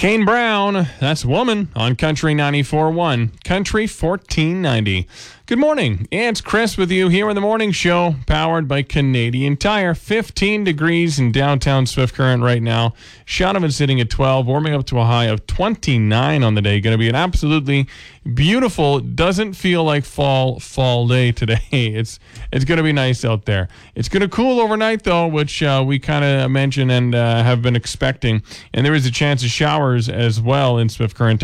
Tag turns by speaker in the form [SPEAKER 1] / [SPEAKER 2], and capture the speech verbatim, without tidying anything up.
[SPEAKER 1] Kane Brown, that's Woman on Country ninety-four point one, Country fourteen ninety. Good morning. It's Chris with you here in the morning show, powered by Canadian Tire. fifteen degrees in downtown Swift Current right now. Shaunavon sitting at twelve, warming up to a high of twenty-nine on the day. Going to be an absolutely beautiful, doesn't feel like fall, fall day today. It's it's going to be nice out there. It's going to cool overnight, though, which uh, we kind of mentioned and uh, have been expecting. And there is a chance of showers as well in Swift Current